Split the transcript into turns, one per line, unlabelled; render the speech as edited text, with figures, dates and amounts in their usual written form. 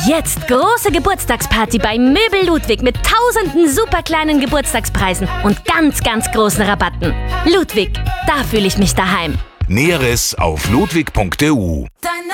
Jetzt große Geburtstagsparty bei Möbel Ludwig mit tausenden super kleinen Geburtstagspreisen und ganz, ganz großen Rabatten. Ludwig, da fühle ich mich daheim.
Näheres auf ludwig.eu.